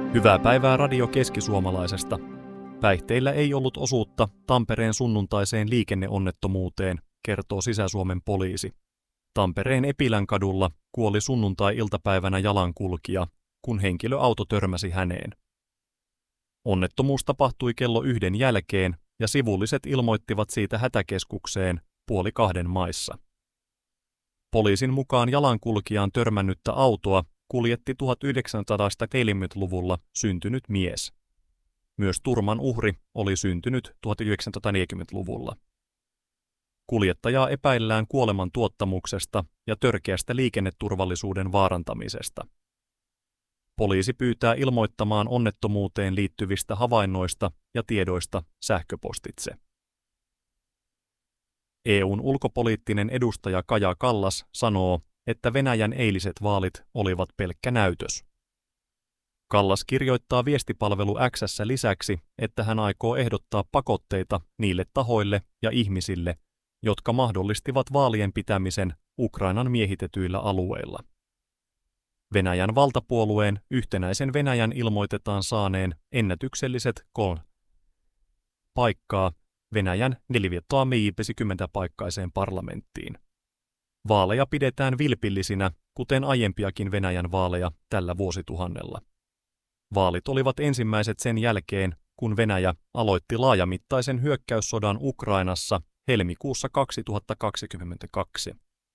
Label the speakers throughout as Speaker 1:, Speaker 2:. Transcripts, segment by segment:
Speaker 1: Hyvää päivää Radio Keski-Suomalaisesta. Päihteillä ei ollut osuutta Tampereen sunnuntaiseen liikenneonnettomuuteen, kertoo Sisä-Suomen poliisi. Tampereen Epilänkadulla kuoli sunnuntai-iltapäivänä jalankulkija, kun henkilöauto törmäsi häneen. Onnettomuus tapahtui kello 1 jälkeen ja sivulliset ilmoittivat siitä hätäkeskukseen 1:30 maissa. Poliisin mukaan jalankulkijaan törmännyttä autoa kuljetti 1940-luvulla syntynyt mies. Myös turman uhri oli syntynyt 1940-luvulla. Kuljettajaa epäillään kuoleman tuottamuksesta ja törkeästä liikenneturvallisuuden vaarantamisesta. Poliisi pyytää ilmoittamaan onnettomuuteen liittyvistä havainnoista ja tiedoista sähköpostitse. EU:n ulkopoliittinen edustaja Kaja Kallas sanoo, että Venäjän eiliset vaalit olivat pelkkä näytös. Kallas kirjoittaa viestipalvelu X:ssä lisäksi, että hän aikoo ehdottaa pakotteita niille tahoille ja ihmisille, jotka mahdollistivat vaalien pitämisen Ukrainan miehitetyillä alueilla. Venäjän valtapuolueen Yhtenäisen Venäjän ilmoitetaan saaneen ennätykselliset 3 paikkaa Venäjän 450-paikkaiseen parlamenttiin. Vaaleja pidetään vilpillisinä, kuten aiempiakin Venäjän vaaleja tällä vuosituhannella. Vaalit olivat ensimmäiset sen jälkeen, kun Venäjä aloitti laajamittaisen hyökkäyssodan Ukrainassa helmikuussa 2022.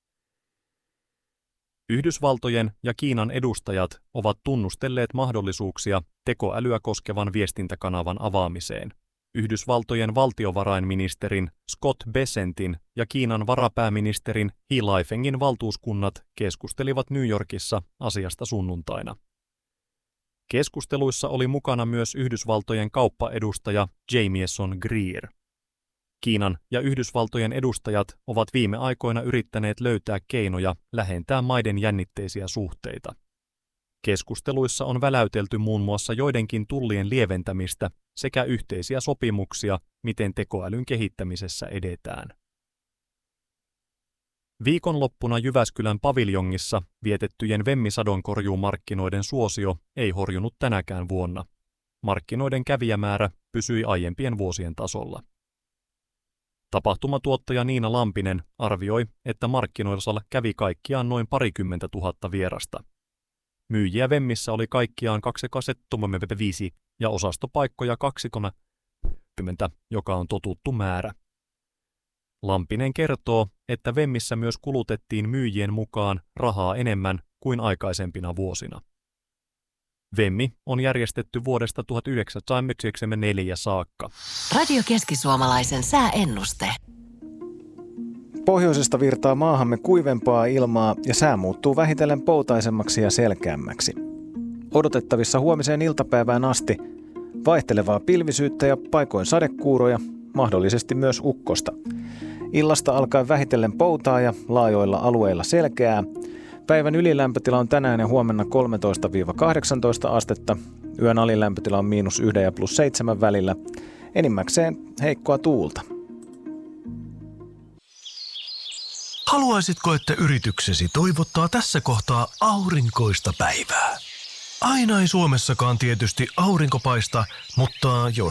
Speaker 1: Yhdysvaltojen ja Kiinan edustajat ovat tunnustelleet mahdollisuuksia tekoälyä koskevan viestintäkanavan avaamiseen. Yhdysvaltojen valtiovarainministerin Scott Bessentin ja Kiinan varapääministerin He Lifengin valtuuskunnat keskustelivat New Yorkissa asiasta sunnuntaina. Keskusteluissa oli mukana myös Yhdysvaltojen kauppaedustaja Jamieson Greer. Kiinan ja Yhdysvaltojen edustajat ovat viime aikoina yrittäneet löytää keinoja lähentää maiden jännitteisiä suhteita. Keskusteluissa on väläytelty muun muassa joidenkin tullien lieventämistä sekä yhteisiä sopimuksia, miten tekoälyn kehittämisessä edetään. Viikonloppuna Jyväskylän paviljongissa vietettyjen vemmisadonkorjuumarkkinoiden suosio ei horjunut tänäkään vuonna. Markkinoiden kävijämäärä pysyi aiempien vuosien tasolla. Tapahtumatuottaja Niina Lampinen arvioi, että markkinoilla kävi kaikkiaan noin 20 000 vierasta. Myyjiä vemmissä oli kaikkiaan 2,5 ja osastopaikkoja 20, joka on totuttu määrä. Lampinen kertoo, että vemmissä myös kulutettiin myyjien mukaan rahaa enemmän kuin aikaisempina vuosina. Vemmi on järjestetty vuodesta 1994 saakka.
Speaker 2: Radio Keski-Suomalaisen sääennuste.
Speaker 3: Pohjoisesta virtaa maahamme kuivempaa ilmaa ja sää muuttuu vähitellen poutaisemmaksi ja selkeämmäksi. Odotettavissa huomiseen iltapäivään asti vaihtelevaa pilvisyyttä ja paikoin sadekuuroja, mahdollisesti myös ukkosta. Illasta alkaen vähitellen poutaa ja laajoilla alueilla selkeää. Päivän ylilämpötila on tänään ja huomenna 13-18 astetta. Yön alilämpötila on -1 ja +7 välillä. Enimmäkseen heikkoa tuulta.
Speaker 4: Haluaisitko, että yrityksesi toivottaa tässä kohtaa aurinkoista päivää? Aina ei Suomessakaan tietysti aurinko paista, mutta jos